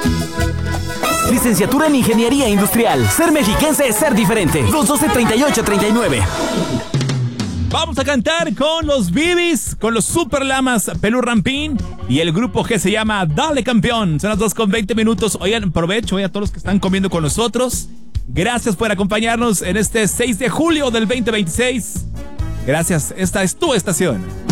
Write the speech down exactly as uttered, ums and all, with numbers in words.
Licenciatura en Ingeniería Industrial. Ser mexiquense es ser diferente. dos doce, treinta y ocho, treinta y nueve. Vamos a cantar con los Bibis, con los Super Lamas Pelú Rampín y el grupo que se llama Dale Campeón. Son las dos con veinte minutos. Oigan, provecho hoy a todos los que están comiendo con nosotros. Gracias por acompañarnos en este seis de julio del veinte veintiséis. Gracias, esta es tu estación.